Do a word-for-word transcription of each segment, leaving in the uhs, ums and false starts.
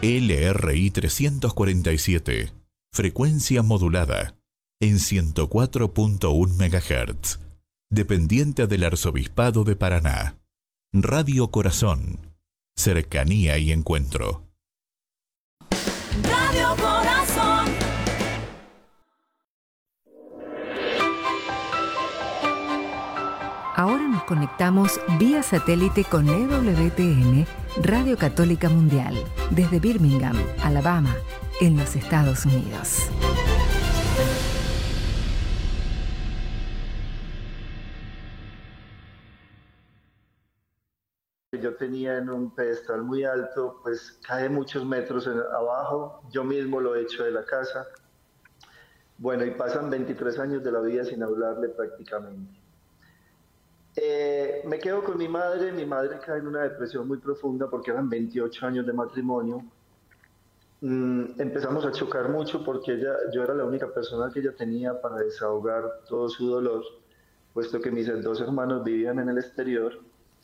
L R I trescientos cuarenta y siete, frecuencia modulada, en ciento cuatro punto uno megahertz, dependiente del Arzobispado de Paraná. Radio Corazón, cercanía y encuentro. Radio Corazón. Ahora nos conectamos vía satélite con E W T N, Radio Católica Mundial, desde Birmingham, Alabama, en los Estados Unidos. Yo tenía en un pedestal muy alto, pues cae muchos metros en, abajo, yo mismo lo he hecho de la casa. Bueno, y pasan veintitrés años de la vida sin hablarle prácticamente. Eh, me quedo con mi madre, mi madre cae en una depresión muy profunda porque eran veintiocho años de matrimonio. Mm, empezamos a chocar mucho porque ella, yo era la única persona que ella tenía para desahogar todo su dolor, puesto que mis dos hermanos vivían en el exterior.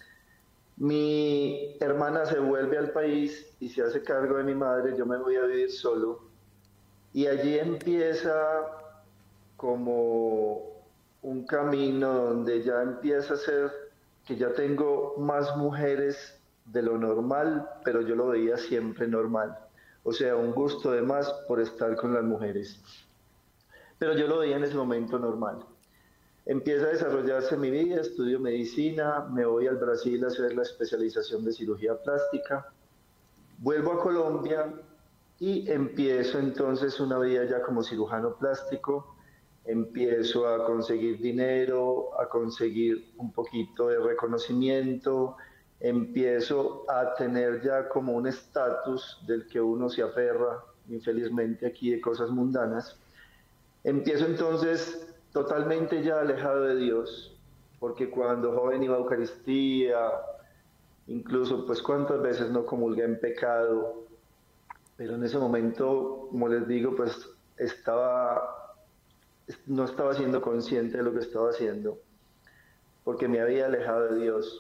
Mi hermana se vuelve al país y se hace cargo de mi madre, yo me voy a vivir solo. Y allí empieza como un camino donde ya empieza a ser que ya tengo más mujeres de lo normal, pero yo lo veía siempre normal. O sea, un gusto de más por estar con las mujeres. Pero yo lo veía en ese momento normal. Empieza a desarrollarse mi vida, estudio medicina, me voy al Brasil a hacer la especialización de cirugía plástica, vuelvo a Colombia y empiezo entonces una vida ya como cirujano plástico, empiezo a conseguir dinero, a conseguir un poquito de reconocimiento, empiezo a tener ya como un estatus del que uno se aferra, infelizmente aquí de cosas mundanas. Empiezo entonces totalmente ya alejado de Dios, porque cuando joven iba a Eucaristía, incluso pues cuántas veces no comulgué en pecado, pero en ese momento, como les digo, pues estaba, no estaba siendo consciente de lo que estaba haciendo, porque me había alejado de Dios.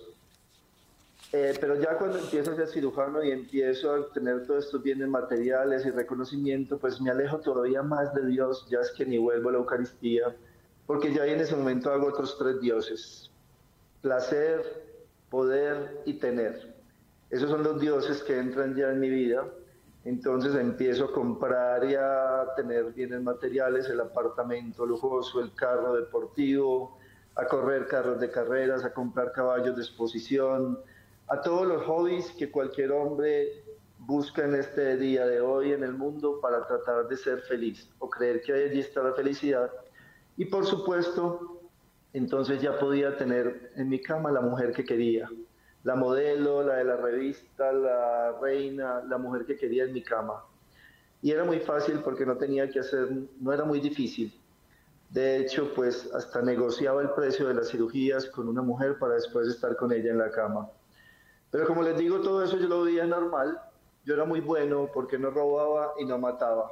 Eh, pero ya cuando empiezo a ser cirujano y empiezo a tener todos estos bienes materiales y reconocimiento, pues me alejo todavía más de Dios, ya es que ni vuelvo a la Eucaristía, porque ya en ese momento hago otros tres dioses: placer, poder y tener. Esos son los dioses que entran ya en mi vida. Entonces empiezo a comprar y a tener bienes materiales, el apartamento lujoso, el carro deportivo, a correr carros de carreras, a comprar caballos de exposición, a todos los hobbies que cualquier hombre busca en este día de hoy en el mundo para tratar de ser feliz o creer que allí está la felicidad. Y por supuesto, entonces ya podía tener en mi cama la mujer que quería, la modelo, la de la revista, la reina, la mujer que quería en mi cama. Y era muy fácil porque no tenía que hacer, no era muy difícil. De hecho, pues hasta negociaba el precio de las cirugías con una mujer para después estar con ella en la cama. Pero como les digo, todo eso yo lo veía normal. Yo era muy bueno porque no robaba y no mataba.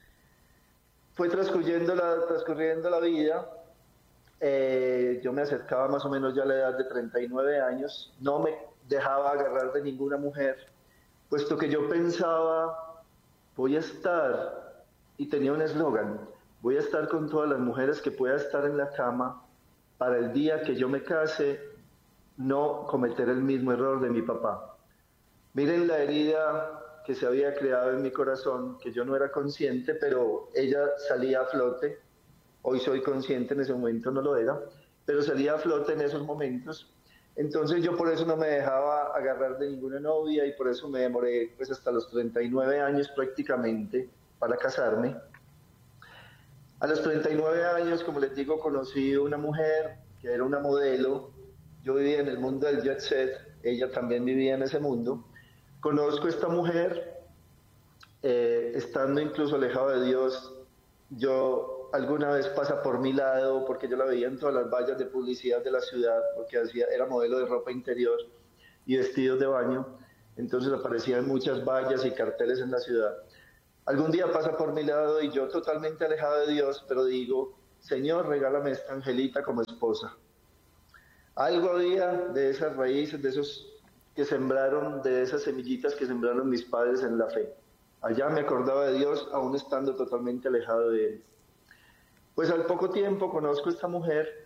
Fue transcurriendo la, transcurriendo la vida. Eh, yo me acercaba más o menos ya a la edad de treinta y nueve años. No me dejaba agarrar de ninguna mujer, puesto que yo pensaba, voy a estar, y tenía un eslogan, voy a estar con todas las mujeres que pueda estar en la cama para el día que yo me case, no cometer el mismo error de mi papá. Miren la herida que se había creado en mi corazón, que yo no era consciente, pero ella salía a flote. Hoy soy consciente, en ese momento no lo era, pero salía a flote en esos momentos. Entonces yo por eso no me dejaba agarrar de ninguna novia y por eso me demoré pues hasta los treinta y nueve años prácticamente para casarme. A los treinta y nueve años, como les digo, conocí una mujer que era una modelo. Yo vivía en el mundo del jet set, ella también vivía en ese mundo. Conozco a esta mujer, eh, estando incluso alejado de Dios. Yo alguna vez pasa por mi lado, porque yo la veía en todas las vallas de publicidad de la ciudad, porque hacía, era modelo de ropa interior y vestidos de baño, entonces aparecían muchas vallas y carteles en la ciudad. Algún día pasa por mi lado y yo totalmente alejado de Dios, pero digo, Señor, regálame esta angelita como esposa. Algo había de esas raíces, de esos que sembraron, de esas semillitas que sembraron mis padres en la fe. Allá me acordaba de Dios, aún estando totalmente alejado de Él. Pues al poco tiempo conozco a esta mujer,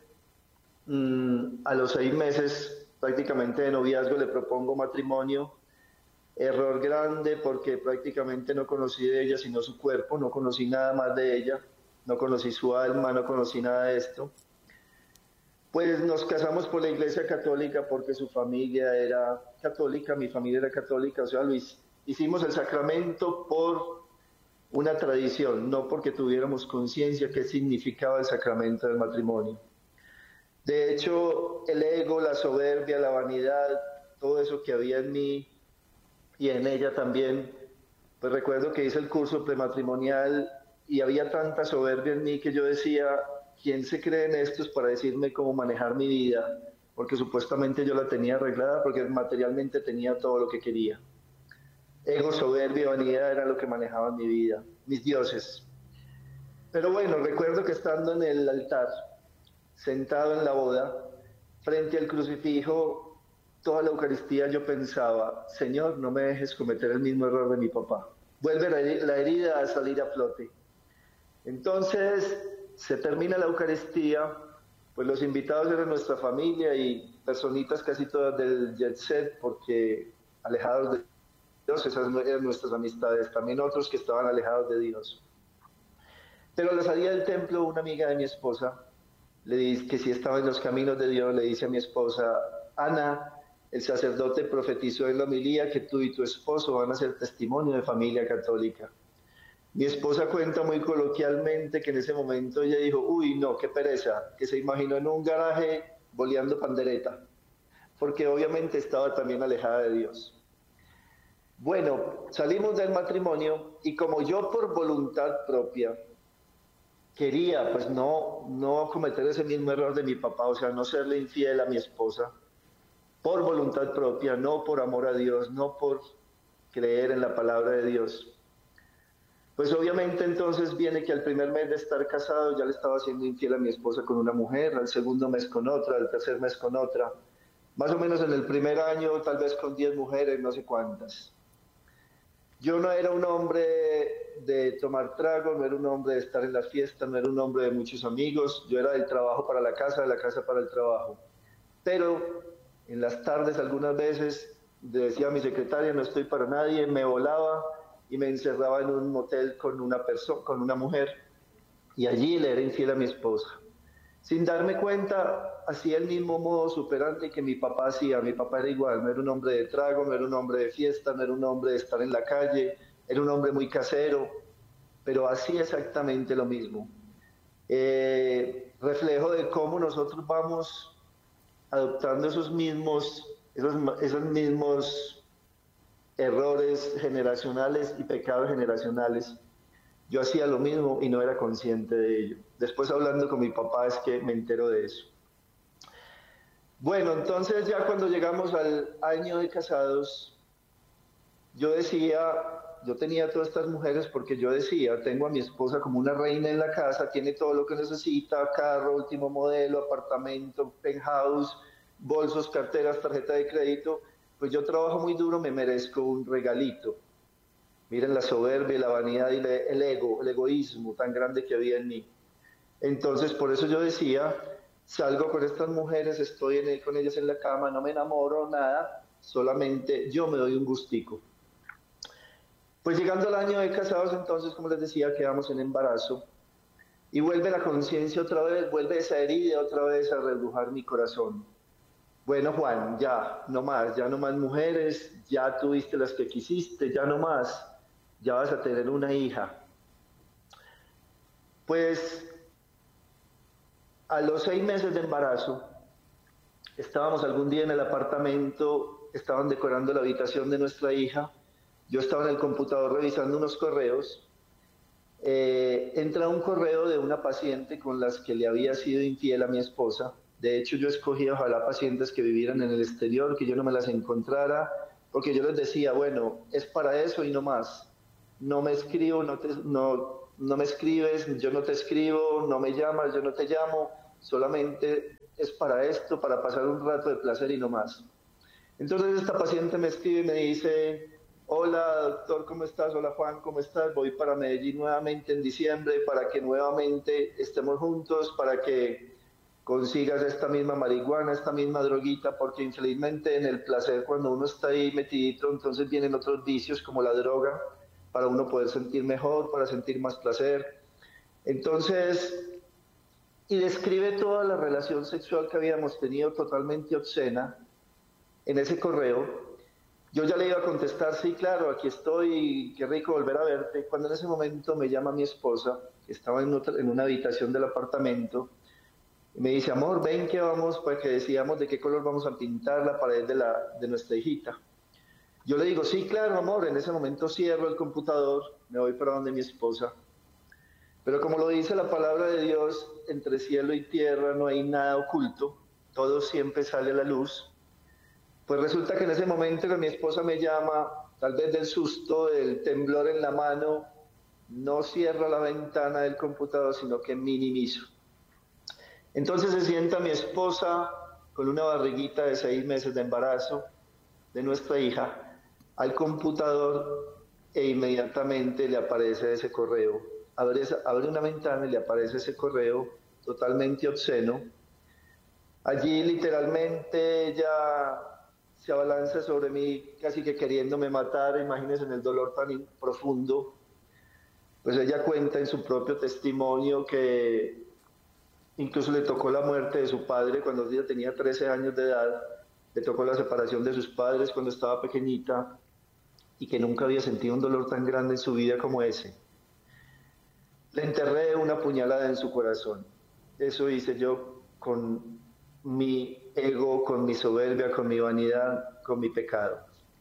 mmm, a los seis meses prácticamente de noviazgo le propongo matrimonio. Error grande porque prácticamente no conocí de ella sino su cuerpo, no conocí nada más de ella, no conocí su alma, no conocí nada de esto. Pues nos casamos por la Iglesia Católica porque su familia era católica, mi familia era católica, o sea, Luis, hicimos el sacramento por una tradición, no porque tuviéramos conciencia qué significaba el sacramento del matrimonio. De hecho, el ego, la soberbia, la vanidad, todo eso que había en mí y en ella también, pues recuerdo que hice el curso prematrimonial y había tanta soberbia en mí que yo decía, ¿quién se cree en estos para decirme cómo manejar mi vida? Porque supuestamente yo la tenía arreglada porque materialmente tenía todo lo que quería. Ego, soberbia y vanidad era lo que manejaba mi vida, mis dioses. Pero bueno, recuerdo que estando en el altar, sentado en la boda, frente al crucifijo, toda la Eucaristía yo pensaba, Señor, no me dejes cometer el mismo error de mi papá. Vuelve la herida a salir a flote. Entonces, se termina la Eucaristía, pues los invitados eran nuestra familia y personitas casi todas del jet set, porque alejados de Dios, esas eran nuestras amistades, también otros que estaban alejados de Dios. Pero a la salida del templo, una amiga de mi esposa, le dice que si estaba en los caminos de Dios, le dice a mi esposa, Ana, el sacerdote profetizó en la homilía que tú y tu esposo van a ser testimonio de familia católica. Mi esposa cuenta muy coloquialmente que en ese momento ella dijo, uy, no, qué pereza, que se imaginó en un garaje boleando pandereta, porque obviamente estaba también alejada de Dios. Bueno, salimos del matrimonio y como yo por voluntad propia quería, pues no, no cometer ese mismo error de mi papá, o sea, no serle infiel a mi esposa, por voluntad propia, no por amor a Dios, no por creer en la palabra de Dios. Pues obviamente entonces viene que al primer mes de estar casado ya le estaba siendo infiel a mi esposa con una mujer, al segundo mes con otra, al tercer mes con otra, más o menos en el primer año tal vez con diez mujeres, no sé cuántas. Yo no era un hombre de tomar trago, no era un hombre de estar en las fiestas, no era un hombre de muchos amigos, yo era del trabajo para la casa, de la casa para el trabajo. Pero en las tardes algunas veces decía a mi secretaria, no estoy para nadie, me volaba y me encerraba en un motel con una persona, con una mujer, y allí le era infiel a mi esposa. Sin darme cuenta, hacía el mismo modo superante que mi papá hacía. Mi papá era igual, no era un hombre de trago, no era un hombre de fiesta, no era un hombre de estar en la calle, era un hombre muy casero, pero hacía exactamente lo mismo. Eh, reflejo de cómo nosotros vamos adoptando esos mismos, esos, esos mismos errores generacionales y pecados generacionales. Yo hacía lo mismo y no era consciente de ello. Después hablando con mi papá es que me entero de eso. Bueno, entonces ya cuando llegamos al año de casados, yo decía, yo tenía todas estas mujeres porque yo decía, tengo a mi esposa como una reina en la casa, tiene todo lo que necesita, carro, último modelo, apartamento, penthouse, bolsos, carteras, tarjeta de crédito, pues yo trabajo muy duro, me merezco un regalito. Miren la soberbia, la vanidad y el ego, el egoísmo tan grande que había en mí. Entonces, por eso yo decía, salgo con estas mujeres, estoy en el, con ellas en la cama, no me enamoro, nada, solamente yo me doy un gustico. Pues llegando al año de casados, entonces, como les decía, quedamos en embarazo. Y vuelve la conciencia otra vez, vuelve esa herida otra vez a rebujar mi corazón. Bueno, Juan, ya, no más, ya no más mujeres, ya tuviste las que quisiste, ya no más. Ya vas a tener una hija. Pues a los seis meses de embarazo, estábamos algún día en el apartamento, estaban decorando la habitación de nuestra hija, yo estaba en el computador revisando unos correos, eh, entra un correo de una paciente con las que le había sido infiel a mi esposa. De hecho, yo escogí ojalá pacientes que vivieran en el exterior, que yo no me las encontrara, porque yo les decía, bueno, es para eso y no más. No me escribo, no, te, no, no me escribes, yo no te escribo, no me llamas, yo no te llamo, solamente es para esto, para pasar un rato de placer y no más. Entonces esta paciente me escribe y me dice, hola doctor, ¿cómo estás? Hola, Juan, ¿cómo estás? Voy para Medellín nuevamente en diciembre para que nuevamente estemos juntos, para que consigas esta misma marihuana, esta misma droguita, porque infelizmente en el placer, cuando uno está ahí metidito, entonces vienen otros vicios como la droga, para uno poder sentir mejor, para sentir más placer. Entonces, y describe toda la relación sexual que habíamos tenido totalmente obscena en ese correo. Yo ya le iba a contestar, sí, claro, aquí estoy, qué rico volver a verte, cuando en ese momento me llama mi esposa, que estaba en, otra, en una habitación del apartamento, y me dice, amor, ven que vamos, para que decíamos de qué color vamos a pintar la pared de, la, de nuestra hijita. Yo le digo, sí, claro, amor, en ese momento cierro el computador, me voy para donde mi esposa. Pero como lo dice la palabra de Dios, entre cielo y tierra no hay nada oculto, todo siempre sale a la luz. Pues resulta que en ese momento que mi esposa me llama, tal vez del susto, del temblor en la mano, no cierro la ventana del computador, sino que minimizo. Entonces se sienta mi esposa con una barriguita de seis meses de embarazo de nuestra hija al computador e inmediatamente le aparece ese correo. Abre, esa, abre una ventana y le aparece ese correo totalmente obsceno. Allí literalmente ella se abalanza sobre mí casi que queriéndome matar, imagínense en el dolor tan profundo. Pues ella cuenta en su propio testimonio que incluso le tocó la muerte de su padre cuando ella tenía trece años de edad, le tocó la separación de sus padres cuando estaba pequeñita y que nunca había sentido un dolor tan grande en su vida como ese. Le enterré una puñalada en su corazón. Eso hice yo con mi ego, con mi soberbia, con mi vanidad, con mi pecado.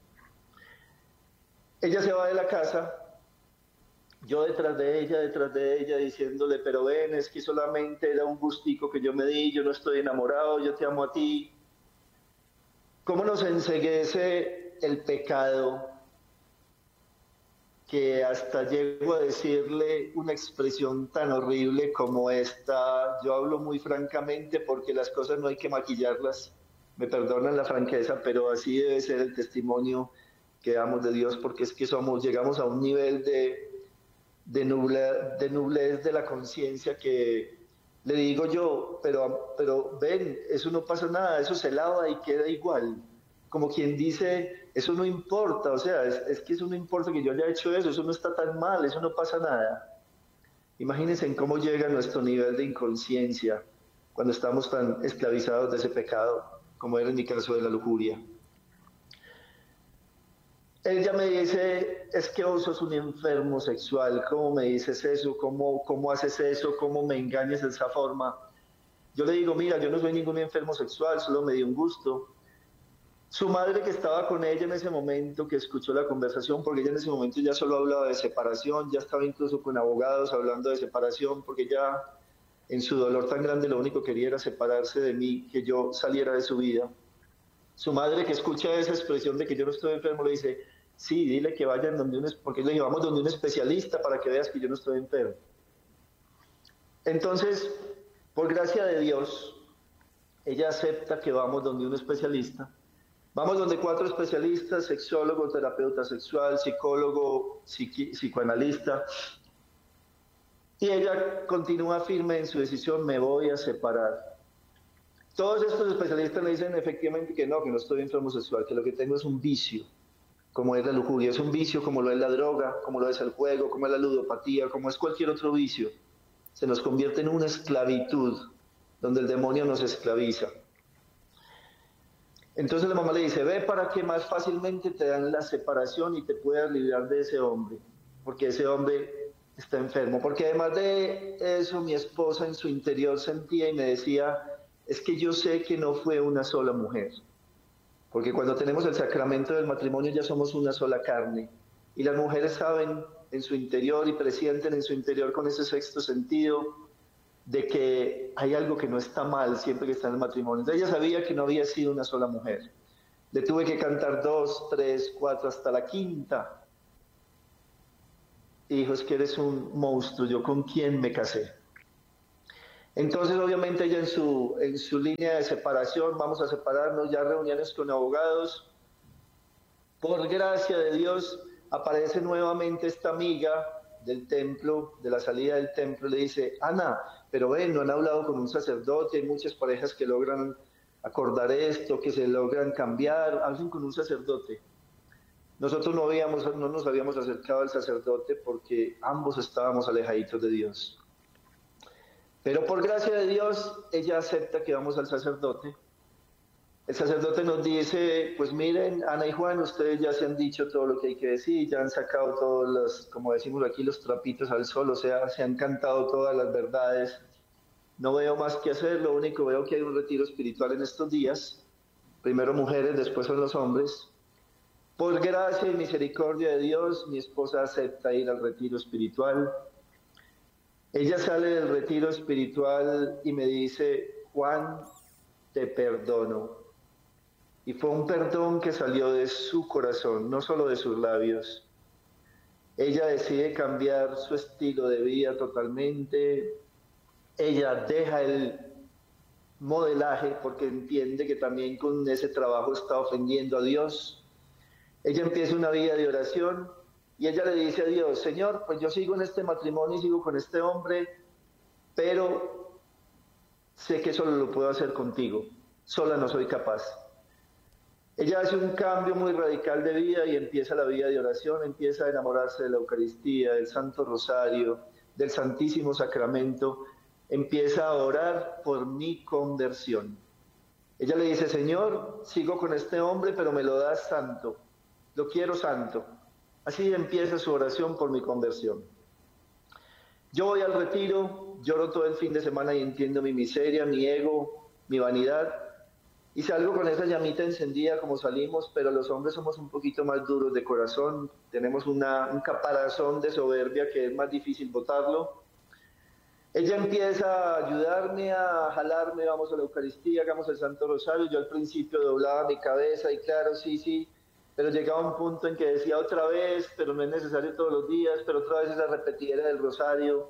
Ella se va de la casa, yo detrás de ella, detrás de ella, diciéndole, pero ven, es que solamente era un gustico que yo me di, yo no estoy enamorado, yo te amo a ti. ¿Cómo nos enceguece el pecado? Que hasta llego a decirle una expresión tan horrible como esta. Yo hablo muy francamente porque las cosas no hay que maquillarlas, me perdonan la franqueza, pero así debe ser el testimonio que damos de Dios, porque es que somos, llegamos a un nivel de, de, nuble, de nublez de la conciencia que le digo yo, pero, pero ven, eso no pasa nada, eso se lava y queda igual. Como quien dice, eso no importa, o sea, es, es que eso no importa que yo haya hecho eso, eso no está tan mal, eso no pasa nada. Imagínense en cómo llega nuestro nivel de inconsciencia cuando estamos tan esclavizados de ese pecado, como era en mi caso de la lujuria. Ella me dice, es que vos sos un enfermo sexual, ¿cómo me dices eso? ¿Cómo, cómo haces eso? ¿Cómo me engañas de esa forma? Yo le digo, mira, yo no soy ningún enfermo sexual, solo me di un gusto. Su madre, que estaba con ella en ese momento, que escuchó la conversación, porque ella en ese momento ya solo hablaba de separación, ya estaba incluso con abogados hablando de separación, porque ya en su dolor tan grande lo único que quería era separarse de mí, que yo saliera de su vida. Su madre, que escucha esa expresión de que yo no estoy enfermo, le dice, sí, dile que vayan donde un, porque le llevamos donde un especialista para que veas que yo no estoy enfermo. Entonces, por gracia de Dios, ella acepta que vamos donde un especialista. Vamos donde cuatro especialistas, sexólogo, terapeuta sexual, psicólogo, psiqui, psicoanalista. Y ella continúa firme en su decisión, me voy a separar. Todos estos especialistas le dicen efectivamente que no, que no estoy enfermo sexual, que lo que tengo es un vicio, como es la lujuria, es un vicio como lo es la droga, como lo es el juego, como es la ludopatía, como es cualquier otro vicio. Se nos convierte en una esclavitud, donde el demonio nos esclaviza. Entonces la mamá le dice, ve para que más fácilmente te dan la separación y te puedas librar de ese hombre, porque ese hombre está enfermo. Porque además de eso, mi esposa en su interior sentía y me decía, es que yo sé que no fue una sola mujer, porque cuando tenemos el sacramento del matrimonio ya somos una sola carne, y las mujeres saben en su interior y presienten en su interior con ese sexto sentido de que hay algo que no está mal siempre que está en el matrimonio. Entonces ella sabía que no había sido una sola mujer. Le tuve que cantar dos, tres, cuatro, hasta la quinta. Y dijo, es que eres un monstruo, ¿yo con quién me casé? Entonces obviamente ella en su, en su línea de separación, vamos a separarnos, ya reuniones con abogados. Por gracia de Dios, aparece nuevamente esta amiga del templo, de la salida del templo, le dice, Ana, pero ven, no han hablado con un sacerdote, hay muchas parejas que logran acordar esto, que se logran cambiar, hablen con un sacerdote. Nosotros no, habíamos, no nos habíamos acercado al sacerdote porque ambos estábamos alejaditos de Dios. Pero por gracia de Dios, ella acepta que vamos al sacerdote. El sacerdote nos dice, pues miren, Ana y Juan, ustedes ya se han dicho todo lo que hay que decir, ya han sacado todos los, como decimos aquí, los trapitos al sol, o sea, se han cantado todas las verdades. No veo más que hacer, lo único veo que hay un retiro espiritual en estos días. Primero mujeres, después son los hombres. Por gracia y misericordia de Dios, mi esposa acepta ir al retiro espiritual. Ella sale del retiro espiritual y me dice, Juan, te perdono. Y fue un perdón que salió de su corazón, no solo de sus labios. Ella decide cambiar su estilo de vida totalmente. Ella deja el modelaje porque entiende que también con ese trabajo está ofendiendo a Dios. Ella empieza una vida de oración y ella le dice a Dios, Señor, pues yo sigo en este matrimonio y sigo con este hombre, pero sé que solo lo puedo hacer contigo, sola no soy capaz. Ella hace un cambio muy radical de vida y empieza la vida de oración, empieza a enamorarse de la Eucaristía, del Santo Rosario, del Santísimo Sacramento, empieza a orar por mi conversión. Ella le dice, Señor, sigo con este hombre, pero me lo das santo, lo quiero santo. Así empieza su oración por mi conversión. Yo voy al retiro, lloro todo el fin de semana y entiendo mi miseria, mi ego, mi vanidad, y salgo con esa llamita encendida como salimos, pero los hombres somos un poquito más duros de corazón, tenemos una, un caparazón de soberbia que es más difícil botarlo. Ella empieza a ayudarme, a jalarme, vamos a la Eucaristía, hagamos el Santo Rosario. Yo al principio doblaba mi cabeza y claro, sí, sí, pero llegaba un punto en que decía otra vez, pero no es necesario todos los días, pero otra vez esa repetidera del Rosario.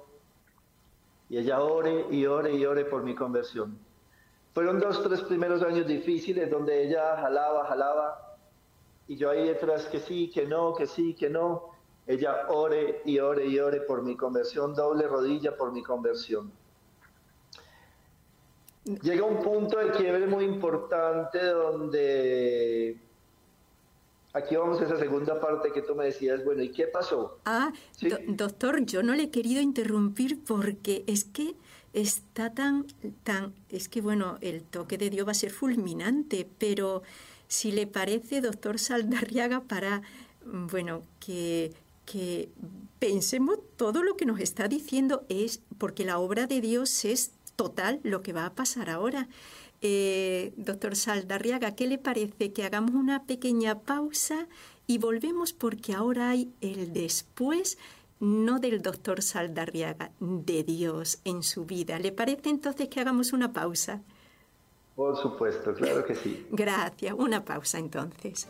Y ella ore y ore y ore por mi conversión. Fueron dos, tres primeros años difíciles donde ella jalaba, jalaba, y yo ahí detrás que sí, que no, que sí, que no. Ella ore y ore y ore por mi conversión, doble rodilla por mi conversión. Llega un punto de quiebre muy importante donde... Aquí vamos a esa segunda parte que tú me decías, bueno, ¿y qué pasó? Ah, ¿sí? do, doctor, yo no le he querido interrumpir porque es que está tan, tan, es que bueno, el toque de Dios va a ser fulminante, pero si le parece, doctor Saldarriaga, para, bueno, que, que pensemos todo lo que nos está diciendo es, porque la obra de Dios es total lo que va a pasar ahora. Eh, doctor Saldarriaga, ¿qué le parece que hagamos una pequeña pausa y volvemos porque ahora hay el después, no del doctor Saldarriaga, de Dios en su vida? ¿Le parece entonces que hagamos una pausa? Por supuesto, claro que sí. Gracias, una pausa entonces.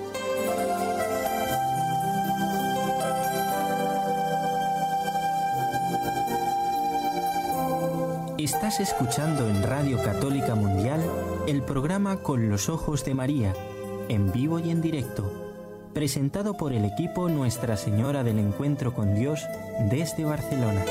Estás escuchando en Radio Católica Mundial el programa Con los Ojos de María, en vivo y en directo, presentado por el equipo Nuestra Señora del Encuentro con Dios desde Barcelona.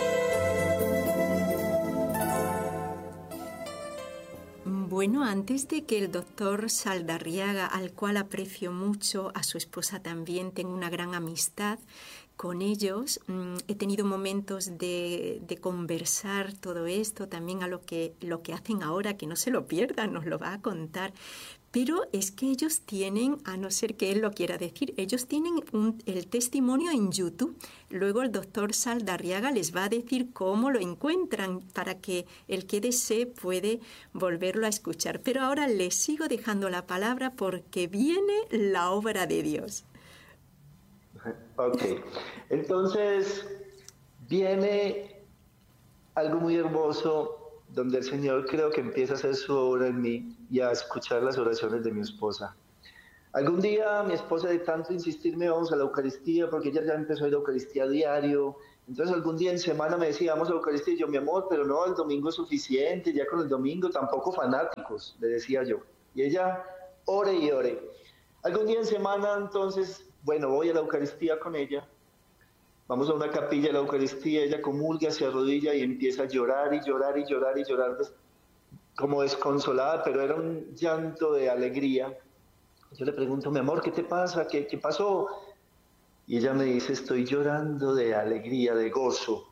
Bueno, antes de que el doctor Saldarriaga, al cual aprecio mucho, a su esposa también, tengo una gran amistad con ellos, mmm, he tenido momentos de, de conversar todo esto, también a lo que, lo que hacen ahora, que no se lo pierdan, nos lo va a contar. Pero es que ellos tienen, a no ser que él lo quiera decir, ellos tienen un, el testimonio en YouTube. Luego el doctor Saldarriaga les va a decir cómo lo encuentran para que el que desee puede volverlo a escuchar. Pero ahora les sigo dejando la palabra porque viene la obra de Dios. Ok, entonces viene algo muy hermoso donde el Señor creo que empieza a hacer su obra en mí y a escuchar las oraciones de mi esposa. Algún día mi esposa, de tanto insistirme, vamos a la Eucaristía, porque ella ya empezó a ir a la Eucaristía a diario. Entonces algún día en semana me decía, vamos a la Eucaristía, y yo, mi amor, pero no, el domingo es suficiente, ya con el domingo tampoco fanáticos, le decía yo. Y ella, ore y ore. Algún día en semana, entonces, bueno, voy a la Eucaristía con ella, vamos a una capilla de la Eucaristía, ella comulga, se arrodilla y empieza a llorar y llorar y llorar y llorar, como desconsolada, pero era un llanto de alegría. Yo le pregunto, mi amor, ¿qué te pasa? ¿Qué, qué pasó? Y ella me dice, estoy llorando de alegría, de gozo.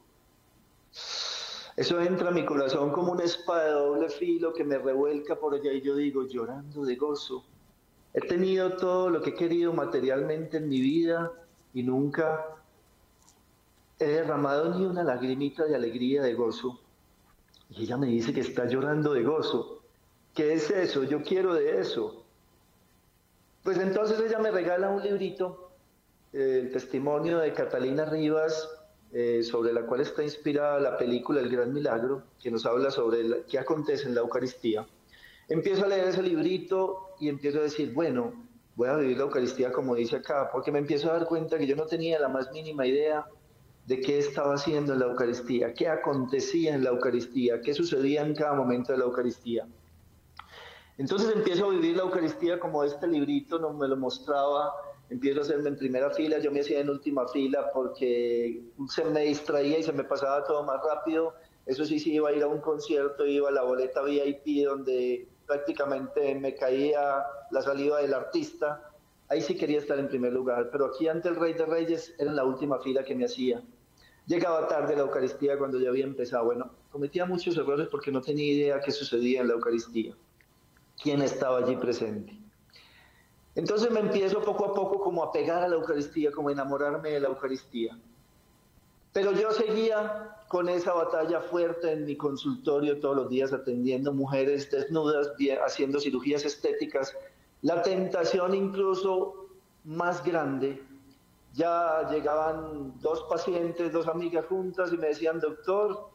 Eso entra a mi corazón como una espada de doble filo que me revuelca por allá y yo digo, llorando de gozo. He tenido todo lo que he querido materialmente en mi vida y nunca he derramado ni una lagrimita de alegría, de gozo. Y ella me dice que está llorando de gozo. ¿Qué es eso? Yo quiero de eso. Pues entonces ella me regala un librito, eh, el testimonio de Catalina Rivas, eh, sobre la cual está inspirada la película El Gran Milagro, que nos habla sobre la, qué acontece en la Eucaristía. Empiezo a leer ese librito y empiezo a decir, bueno, voy a vivir la Eucaristía como dice acá, porque me empiezo a dar cuenta que yo no tenía la más mínima idea de qué estaba haciendo en la Eucaristía, qué acontecía en la Eucaristía, qué sucedía en cada momento de la Eucaristía. Entonces empiezo a vivir la Eucaristía como este librito no me lo mostraba, empiezo a hacerme en primera fila, yo me hacía en última fila porque se me distraía y se me pasaba todo más rápido. Eso sí, sí iba a ir a un concierto, iba a la boleta V I P donde prácticamente me caía la saliva del artista. Ahí sí quería estar en primer lugar, pero aquí ante el Rey de Reyes era en la última fila que me hacía. Llegaba tarde a la Eucaristía cuando ya había empezado. Bueno, cometía muchos errores porque no tenía idea qué sucedía en la Eucaristía, quién estaba allí presente. Entonces me empiezo poco a poco como a pegar a la Eucaristía, como a enamorarme de la Eucaristía. Pero yo seguía con esa batalla fuerte en mi consultorio todos los días atendiendo mujeres desnudas, haciendo cirugías estéticas. La tentación incluso más grande, ya llegaban dos pacientes, dos amigas juntas y me decían, doctor,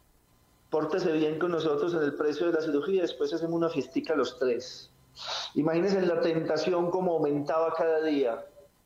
pórtese bien con nosotros en el precio de la cirugía, después hacemos una fiestica los tres. Imagínense la tentación como aumentaba cada día.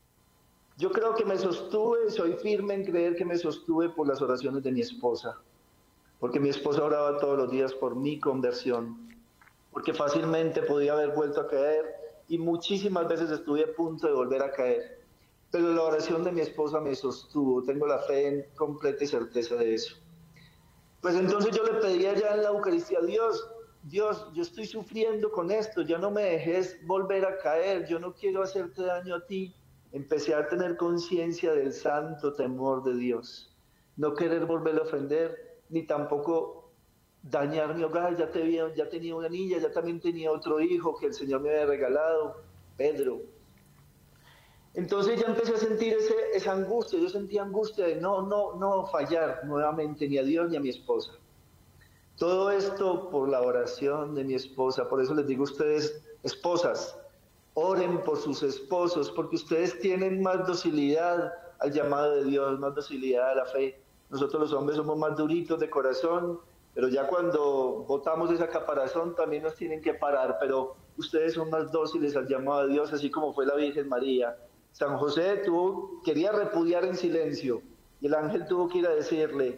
Yo creo que me sostuve, soy firme en creer que me sostuve por las oraciones de mi esposa, porque mi esposa oraba todos los días por mi conversión, porque fácilmente podía haber vuelto a caer y muchísimas veces estuve a punto de volver a caer, pero la oración de mi esposa me sostuvo, tengo la fe en completa y certeza de eso. Pues entonces yo le pedía ya en la Eucaristía, Dios, Dios, yo estoy sufriendo con esto, ya no me dejes volver a caer, yo no quiero hacerte daño a ti. Empecé a tener conciencia del santo temor de Dios, no querer volver a ofender, ni tampoco dañar mi hogar. Ya, te, ya tenía una niña, ya también tenía otro hijo que el Señor me había regalado, Pedro. Entonces ya empecé a sentir ese, esa angustia, yo sentía angustia de no, no, no fallar nuevamente ni a Dios ni a mi esposa. Todo esto por la oración de mi esposa, por eso les digo a ustedes, esposas, oren por sus esposos, porque ustedes tienen más docilidad al llamado de Dios, más docilidad a la fe. Nosotros los hombres somos más duritos de corazón, pero ya cuando botamos esa caparazón también nos tienen que parar, pero ustedes son más dóciles al llamado de Dios, así como fue la Virgen María. San José tuvo, quería repudiar en silencio, y el ángel tuvo que ir a decirle,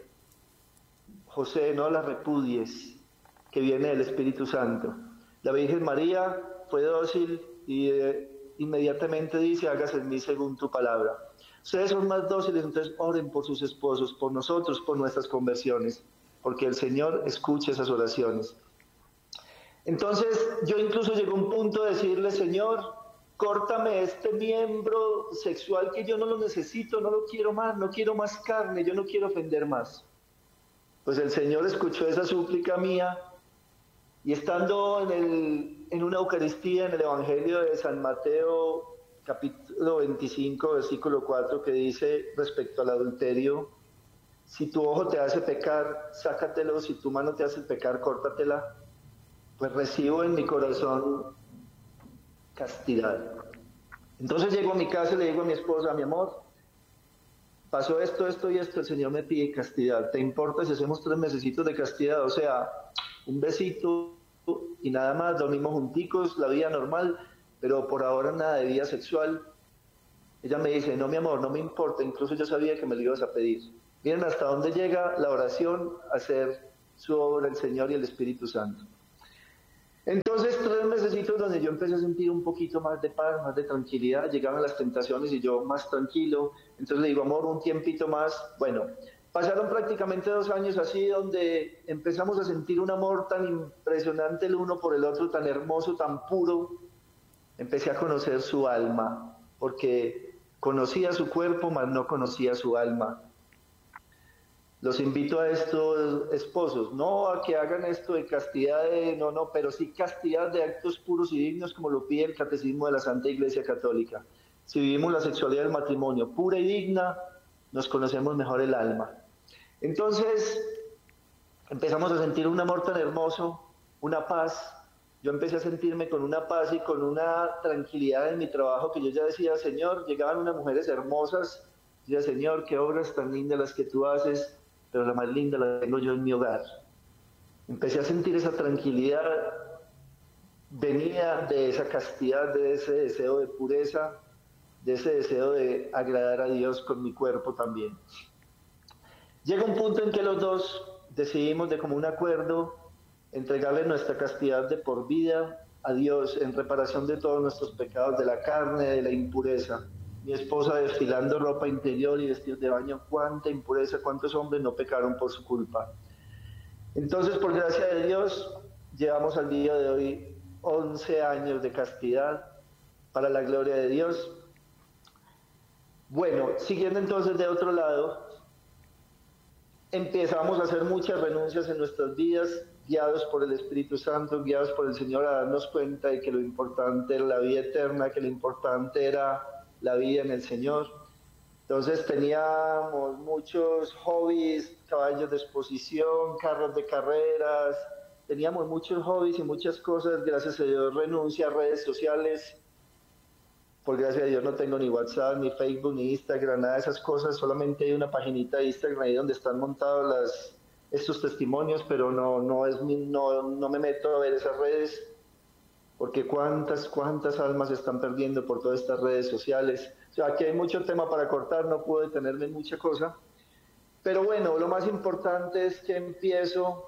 José, no la repudies, que viene del Espíritu Santo. La Virgen María fue dócil, y eh, inmediatamente dice, hágase en mí según tu palabra. Ustedes son más dóciles, entonces oren por sus esposos, por nosotros, por nuestras conversiones, porque el Señor escucha esas oraciones. Entonces yo incluso llegué a un punto de decirle, Señor, córtame este miembro sexual que yo no lo necesito, no lo quiero más, no quiero más carne, yo no quiero ofender más. Pues el Señor escuchó esa súplica mía, y estando en, el, en una Eucaristía, en el Evangelio de San Mateo, capítulo veinticinco, versículo cuatro, que dice respecto al adulterio, si tu ojo te hace pecar, sácatelo, si tu mano te hace pecar, córtatela, pues recibo en mi corazón castidad. Entonces llego a mi casa y le digo a mi esposa, mi amor, pasó esto, esto y esto, el Señor me pide castidad, ¿te importa si hacemos tres mesecitos de castidad? O sea, un besito y nada más, dormimos junticos, la vida normal, pero por ahora nada de vida sexual. Ella me dice, no mi amor, no me importa, incluso yo sabía que me lo ibas a pedir. Miren hasta dónde llega la oración a hacer su obra el Señor y el Espíritu Santo. Entonces, tres meses procesitos donde yo empecé a sentir un poquito más de paz, más de tranquilidad, llegaban las tentaciones y yo más tranquilo, entonces le digo, amor, un tiempito más. Bueno, pasaron prácticamente dos años así, donde empezamos a sentir un amor tan impresionante el uno por el otro, tan hermoso, tan puro. Empecé a conocer su alma, porque conocía su cuerpo, mas no conocía su alma. Los invito a estos esposos, no a que hagan esto de castidad, de, no, no, pero sí castidad de actos puros y dignos, como lo pide el Catecismo de la Santa Iglesia Católica. Si vivimos la sexualidad del matrimonio pura y digna, nos conocemos mejor el alma. Entonces, empezamos a sentir un amor tan hermoso, una paz. Yo empecé a sentirme con una paz y con una tranquilidad en mi trabajo, que yo ya decía, Señor, llegaban unas mujeres hermosas, yo decía, Señor, qué obras tan lindas las que tú haces, pero la más linda la tengo yo en mi hogar. Empecé a sentir esa tranquilidad, venía de esa castidad, de ese deseo de pureza, de ese deseo de agradar a Dios con mi cuerpo también. Llega un punto en que los dos decidimos de común acuerdo entregarle nuestra castidad de por vida a Dios en reparación de todos nuestros pecados de la carne, de la impureza. Mi esposa desfilando ropa interior y vestidos de baño, cuánta impureza, cuántos hombres no pecaron por su culpa. Entonces, por gracia de Dios, llevamos al día de hoy once años de castidad para la gloria de Dios. Bueno, siguiendo entonces de otro lado, empezamos a hacer muchas renuncias en nuestras vidas, guiados por el Espíritu Santo, guiados por el Señor, a darnos cuenta de que lo importante era la vida eterna, que lo importante era la vida en el Señor. Entonces teníamos muchos hobbies, caballos de exposición, carros de carreras, teníamos muchos hobbies y muchas cosas. Gracias a Dios renuncia a redes sociales. Por gracia de Dios no tengo ni WhatsApp, ni Facebook, ni Instagram, nada de esas cosas. Solamente hay una paginita de Instagram ahí donde están montados las, estos testimonios, pero no, no, es mi, no, no me meto a ver esas redes, porque cuántas, cuántas almas se están perdiendo por todas estas redes sociales. O sea, aquí hay mucho tema para cortar, no puedo detenerme en mucha cosa. Pero bueno, lo más importante es que empiezo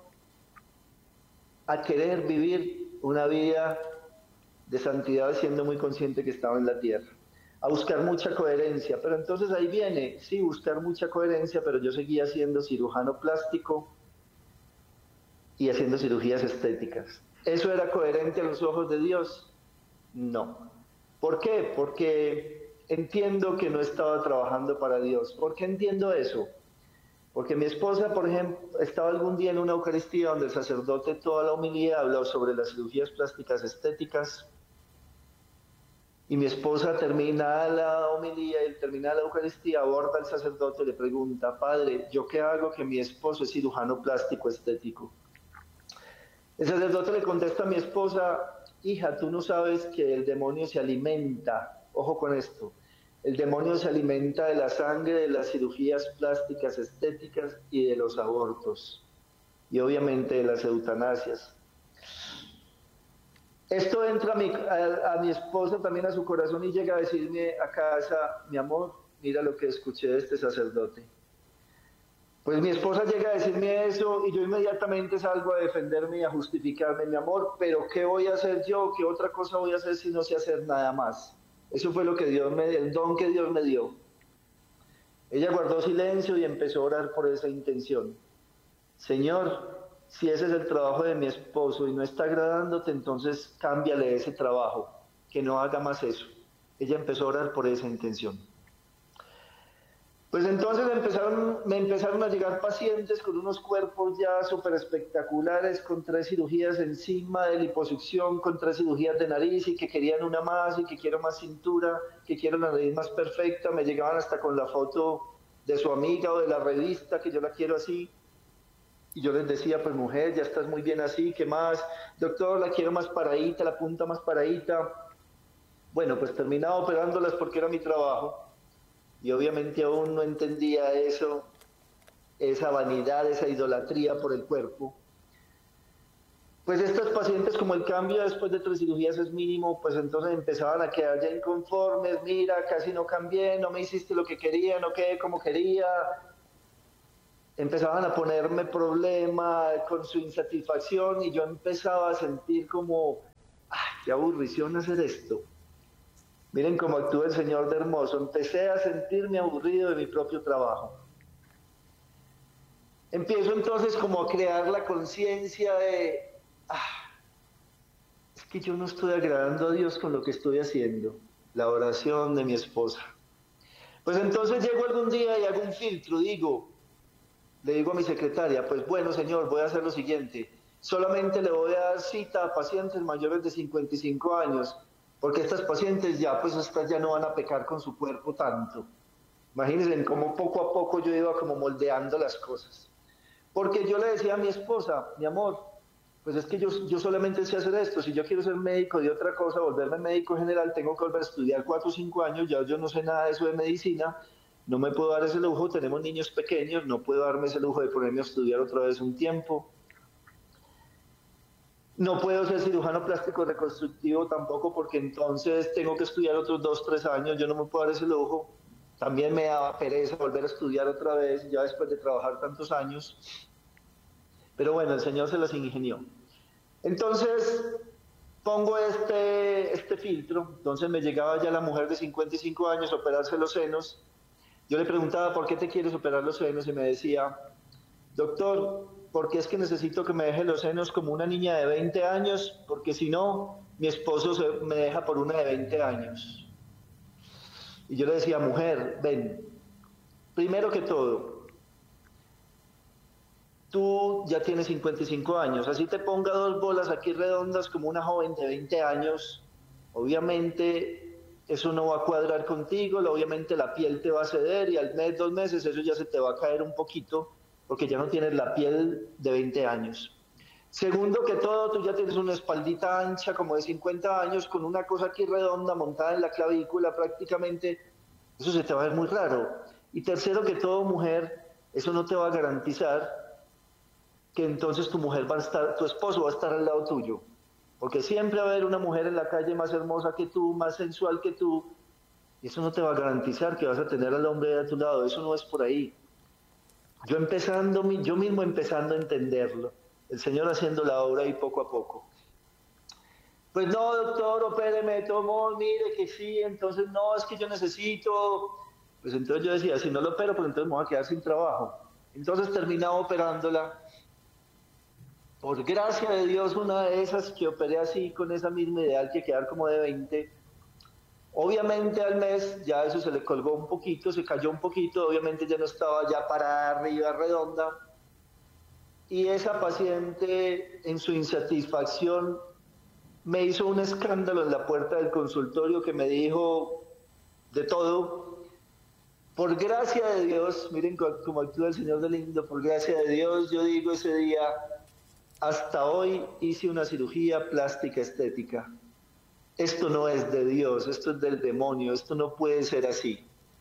a querer vivir una vida de santidad, siendo muy consciente que estaba en la tierra, a buscar mucha coherencia. Pero entonces ahí viene, sí, buscar mucha coherencia, pero yo seguía siendo cirujano plástico y haciendo cirugías estéticas. ¿Eso era coherente a los ojos de Dios? No. ¿Por qué? Porque entiendo que no estaba trabajando para Dios. ¿Por qué entiendo eso? Porque mi esposa, por ejemplo, estaba algún día en una Eucaristía donde el sacerdote toda la homilía habló sobre las cirugías plásticas estéticas, y mi esposa termina la homilía y termina la Eucaristía, aborda al sacerdote y le pregunta, Padre, ¿yo qué hago que mi esposo es cirujano plástico estético? El sacerdote le contesta a mi esposa, hija, tú no sabes que el demonio se alimenta, ojo con esto, el demonio se alimenta de la sangre, de las cirugías plásticas estéticas y de los abortos, y obviamente de las eutanasias. Esto entra a mi, a, a mi esposa también a su corazón y llega a decirme a casa, mi amor, mira lo que escuché de este sacerdote. Pues mi esposa llega a decirme eso y yo inmediatamente salgo a defenderme y a justificarme, mi amor, pero ¿qué voy a hacer yo? ¿Qué otra cosa voy a hacer si no sé hacer nada más? Eso fue lo que Dios me dio, el don que Dios me dio. Ella guardó silencio y empezó a orar por esa intención. Señor, si ese es el trabajo de mi esposo y no está agradándote, entonces cámbiale ese trabajo, que no haga más eso. Ella empezó a orar por esa intención. Pues entonces empezaron, me empezaron a llegar pacientes con unos cuerpos ya súper espectaculares, con tres cirugías encima de liposucción, con tres cirugías de nariz y que querían una más y que quiero más cintura, que quiero la nariz más perfecta. Me llegaban hasta con la foto de su amiga o de la revista, que yo la quiero así. Y yo les decía, pues mujer, ya estás muy bien así, ¿qué más? Doctor, la quiero más paradita, la punta más paradita. Bueno, pues terminaba operándolas porque era mi trabajo. Y obviamente aún no entendía eso, esa vanidad, esa idolatría por el cuerpo. Pues estas pacientes, como el cambio después de tres cirugías es mínimo, pues entonces empezaban a quedar ya inconformes. Mira, casi no cambié, no me hiciste lo que quería, no quedé como quería. Empezaban a ponerme problema con su insatisfacción y yo empezaba a sentir como, ay, qué aburrición hacer esto. Miren cómo actúa el Señor de hermoso. Empecé a sentirme aburrido de mi propio trabajo. Empiezo entonces como a crear la conciencia de, ah, es que yo no estoy agradando a Dios con lo que estoy haciendo. La oración de mi esposa. Pues entonces llego algún día y hago un filtro, digo, le digo a mi secretaria, pues bueno, señor, voy a hacer lo siguiente. Solamente le voy a dar cita a pacientes mayores de cincuenta y cinco años, porque estas pacientes ya, pues estas ya no van a pecar con su cuerpo tanto. Imagínense cómo poco a poco yo iba como moldeando las cosas. Porque yo le decía a mi esposa, mi amor, pues es que yo, yo solamente sé hacer esto. Si yo quiero ser médico de otra cosa, volverme médico general, tengo que volver a estudiar cuatro o cinco años, ya yo no sé nada de eso de medicina, no me puedo dar ese lujo, tenemos niños pequeños, no puedo darme ese lujo de ponerme a estudiar otra vez un tiempo. No puedo ser cirujano plástico reconstructivo tampoco, porque entonces tengo que estudiar otros dos, tres años, yo no me puedo dar ese lujo. También me daba pereza volver a estudiar otra vez, ya después de trabajar tantos años. Pero bueno, el Señor se las ingenió. Entonces, pongo este, este filtro. Entonces me llegaba ya la mujer de cincuenta y cinco años a operarse los senos. Yo le preguntaba, ¿por qué te quieres operar los senos? Y me decía, doctor, porque es que necesito que me deje los senos como una niña de veinte años, porque si no, mi esposo se, me deja por una de veinte años. Y yo le decía, mujer, ven, primero que todo, tú ya tienes cincuenta y cinco años, así te ponga dos bolas aquí redondas como una joven de veinte años, obviamente eso no va a cuadrar contigo, obviamente la piel te va a ceder y al mes, dos meses eso ya se te va a caer un poquito, porque ya no tienes la piel de veinte años. Segundo que todo, tú ya tienes una espaldita ancha como de cincuenta años con una cosa aquí redonda montada en la clavícula prácticamente, eso se te va a ver muy raro. Y tercero que todo, mujer, eso no te va a garantizar que entonces tu mujer va a estar, tu esposo va a estar al lado tuyo, porque siempre va a haber una mujer en la calle más hermosa que tú, más sensual que tú, y eso no te va a garantizar que vas a tener al hombre de tu lado, eso no es por ahí. Yo empezando, yo mismo empezando a entenderlo, el Señor haciendo la obra y poco a poco. Pues no, doctor, opéreme, tomó, mire que sí, entonces no, es que yo necesito. Pues entonces yo decía, si no lo opero, pues entonces me voy a quedar sin trabajo. Entonces terminaba operándola. Por gracia de Dios, una de esas que operé así, con esa misma ideal que quedar como de veinte. Obviamente al mes ya eso se le colgó un poquito, se cayó un poquito, obviamente ya no estaba ya para arriba redonda. Y esa paciente, en su insatisfacción, me hizo un escándalo en la puerta del consultorio que me dijo de todo. Por gracia de Dios, miren cómo actúa el Señor de lindo, por gracia de Dios, yo digo ese día, hasta hoy hice una cirugía plástica estética. Esto no es de Dios, esto es del demonio, esto no puede ser así.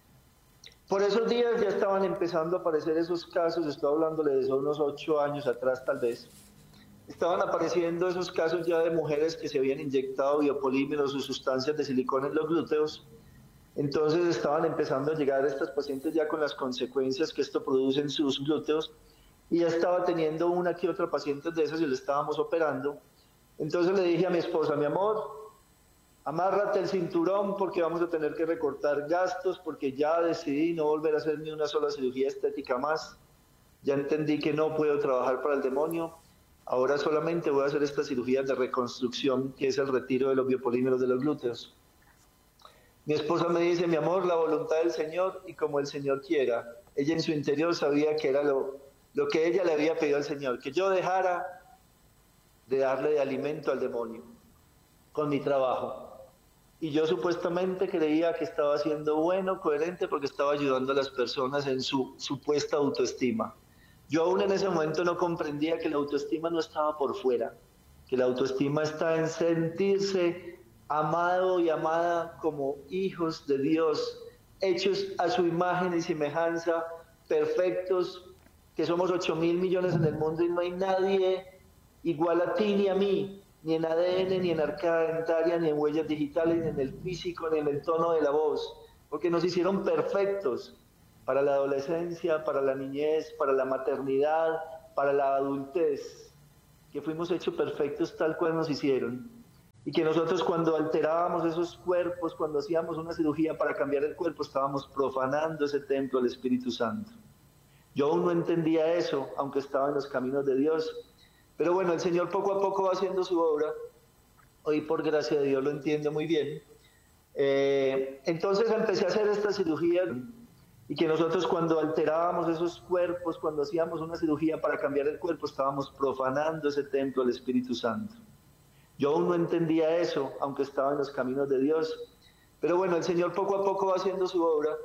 Por esos días ya estaban empezando a aparecer esos casos, estoy hablándole de unos ocho años atrás tal vez, estaban apareciendo esos casos ya de mujeres que se habían inyectado biopolímeros o sustancias de silicona en los glúteos. Entonces estaban empezando a llegar estas pacientes ya con las consecuencias que esto produce en sus glúteos, y ya estaba teniendo una que otra paciente de esas y le estábamos operando. Entonces le dije a mi esposa, mi amor, amárrate el cinturón porque vamos a tener que recortar gastos, porque ya decidí no volver a hacer ni una sola cirugía estética más. Ya entendí que no puedo trabajar para el demonio. Ahora solamente voy a hacer esta cirugía de reconstrucción, que es el retiro de los biopolímeros de los glúteos. Mi esposa me dice, mi amor, la voluntad del Señor y como el Señor quiera. Ella en su interior sabía que era lo, lo que ella le había pedido al Señor, que yo dejara de darle de alimento al demonio con mi trabajo. Y yo supuestamente creía que estaba siendo bueno, coherente, porque estaba ayudando a las personas en su supuesta autoestima. Yo aún en ese momento no comprendía que la autoestima no estaba por fuera, que la autoestima está en sentirse amado y amada como hijos de Dios, hechos a su imagen y semejanza, perfectos, que somos ocho mil millones en el mundo y no hay nadie igual a ti ni a mí, ni en A D N, ni en arcada dentaria, ni en huellas digitales, ni en el físico, ni en el tono de la voz, porque nos hicieron perfectos para la adolescencia, para la niñez, para la maternidad, para la adultez, que fuimos hechos perfectos tal cual nos hicieron. y que nosotros cuando alterábamos esos cuerpos, cuando hacíamos una cirugía para cambiar el cuerpo, estábamos profanando ese templo del Espíritu Santo. Yo aún no entendía eso, aunque estaba en los caminos de Dios, pero bueno, el Señor poco a poco va haciendo su obra. Hoy por gracia de Dios lo entiendo muy bien. Eh, entonces empecé a hacer esta cirugía y que nosotros cuando alterábamos esos cuerpos, cuando hacíamos una cirugía para cambiar el cuerpo, estábamos profanando ese templo del Espíritu Santo. Yo aún no entendía eso, aunque estaba en los caminos de Dios, pero bueno, el Señor poco a poco va haciendo su obra.